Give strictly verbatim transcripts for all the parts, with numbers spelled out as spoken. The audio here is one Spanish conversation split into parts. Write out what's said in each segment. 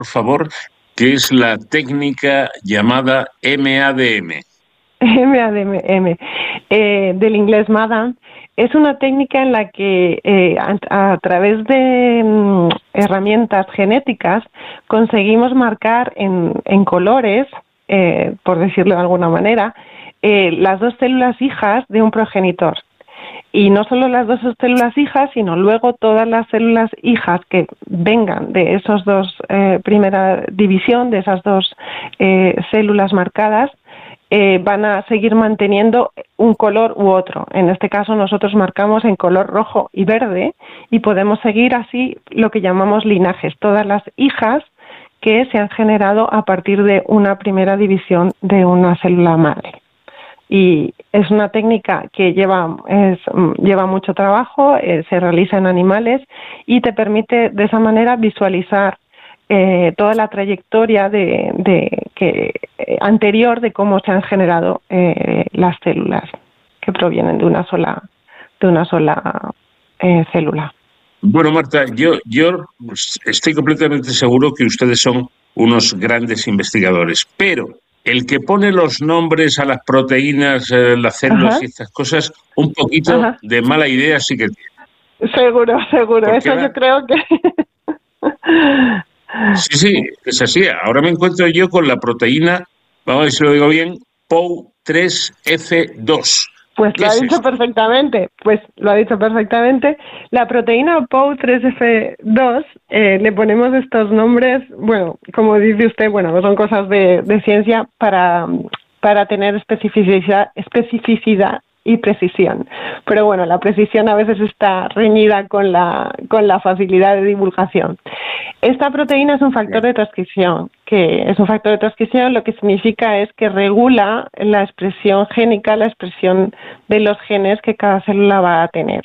por favor, qué es la técnica llamada M A D M. M A D M, eh, del inglés MADAM, es una técnica en la que eh, a, a través de mm, herramientas genéticas conseguimos marcar en, en colores, eh, por decirlo de alguna manera, eh, las dos células hijas de un progenitor. Y no solo las dos células hijas, sino luego todas las células hijas que vengan de esos dos, eh, primera división, de esas dos eh, células marcadas, eh, van a seguir manteniendo un color u otro. En este caso nosotros marcamos en color rojo y verde y podemos seguir así lo que llamamos linajes, todas las hijas que se han generado a partir de una primera división de una célula madre. Y es una técnica que lleva, es, lleva mucho trabajo, eh, se realiza en animales y te permite de esa manera visualizar eh, toda la trayectoria de, de, que, eh, anterior de cómo se han generado eh, las células que provienen de una sola, de una sola eh, célula. Bueno, Marta, yo, yo estoy completamente seguro que ustedes son unos grandes investigadores, pero el que pone los nombres a las proteínas, eh, las células Ajá. y estas cosas, un poquito Ajá. de mala idea sí que tiene. Seguro, seguro. Porque Eso ahora... yo creo que... sí, sí, es así. Ahora me encuentro yo con la proteína, vamos a ver si lo digo bien, P O U tres F dos. Pues lo ha dicho esto? perfectamente, pues lo ha dicho perfectamente. La proteína P O U tres F dos, eh, le ponemos estos nombres, bueno, como dice usted, bueno, son cosas de, de ciencia para, para tener especificidad, especificidad y precisión. Pero bueno, la precisión a veces está reñida con la, con la facilidad de divulgación. Esta proteína es un factor de transcripción, que es un factor de transcripción, lo que significa es que regula la expresión génica, la expresión de los genes que cada célula va a tener.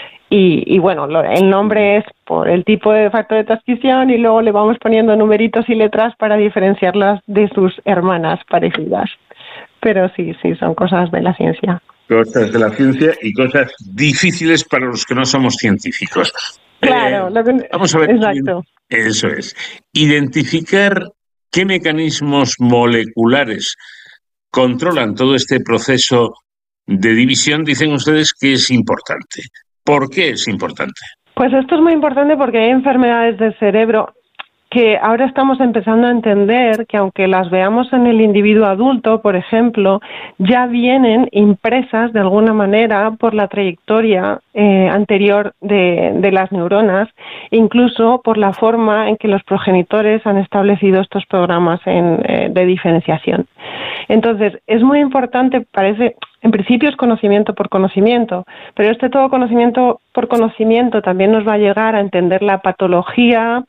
Y, y bueno, lo, el nombre es por el tipo de factor de transcripción y luego le vamos poniendo numeritos y letras para diferenciarlas de sus hermanas parecidas. Pero sí, sí, son cosas de la ciencia. Cosas de la ciencia y cosas difíciles para los que no somos científicos. Claro, eh, lo que, vamos a ver. Exacto. Eso es. Identificar qué mecanismos moleculares controlan todo este proceso de división, dicen ustedes que es importante. ¿Por qué es importante? Pues esto es muy importante porque hay enfermedades del cerebro que ahora estamos empezando a entender que aunque las veamos en el individuo adulto, por ejemplo, ya vienen impresas de alguna manera por la trayectoria eh, anterior de, de las neuronas, incluso por la forma en que los progenitores han establecido estos programas en, eh, de diferenciación. Entonces, es muy importante, parece, en principio es conocimiento por conocimiento, pero este todo conocimiento por conocimiento también nos va a llegar a entender la patología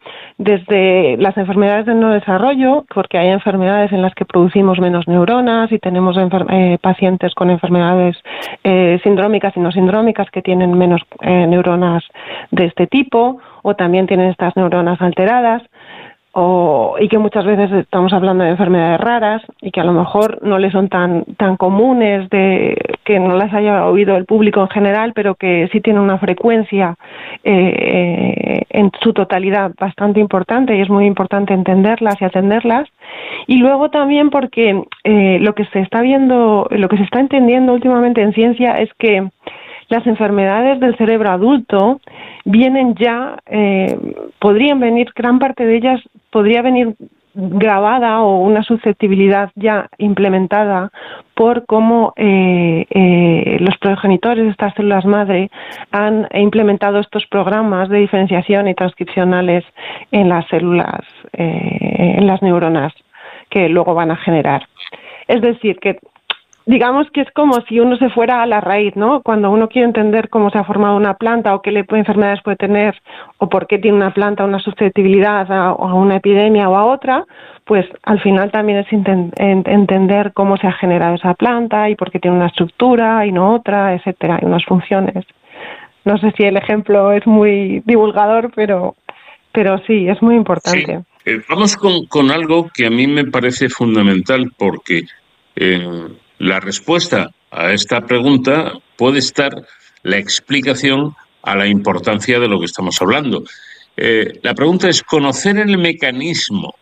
desde las enfermedades del neurodesarrollo, porque hay enfermedades en las que producimos menos neuronas y tenemos eh, pacientes con enfermedades eh, sindrómicas y no sindrómicas que tienen menos eh, neuronas de este tipo, o también tienen estas neuronas alteradas. O, y que muchas veces estamos hablando de enfermedades raras y que a lo mejor no le son tan tan comunes, de que no las haya oído el público en general, pero que sí tienen una frecuencia eh, en su totalidad bastante importante y es muy importante entenderlas y atenderlas. Y luego también porque eh, lo que se está viendo, lo que se está entendiendo últimamente en ciencia es que las enfermedades del cerebro adulto vienen ya, eh, podrían venir, gran parte de ellas podría venir grabada o una susceptibilidad ya implementada por cómo eh, eh, los progenitores de estas células madre han implementado estos programas de diferenciación y transcripcionales en las células, eh, en las neuronas que luego van a generar. Es decir, que digamos que es como si uno se fuera a la raíz, ¿no? Cuando uno quiere entender cómo se ha formado una planta o qué enfermedades puede tener o por qué tiene una planta una susceptibilidad a, a una epidemia o a otra, pues al final también es entender cómo se ha generado esa planta y por qué tiene una estructura y no otra, etcétera, y unas funciones. No sé si el ejemplo es muy divulgador, pero, pero sí, es muy importante. Sí. Eh, vamos con, con algo que a mí me parece fundamental porque... Eh, la respuesta a esta pregunta puede estar la explicación a la importancia de lo que estamos hablando. Eh, la pregunta es, ¿conocer el mecanismo